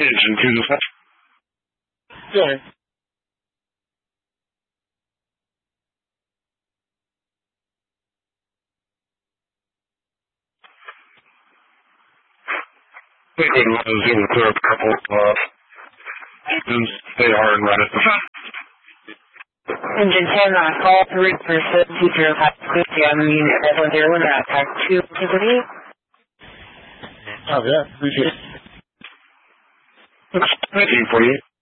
Engine to the left. Yeah. Liquid was in the clear up a couple of they are and run it. Engine 10 on call 3 for 70 hot 50 on the unit level 0 and attack 2 activity. Oh, yeah, appreciate it. Waiting for you.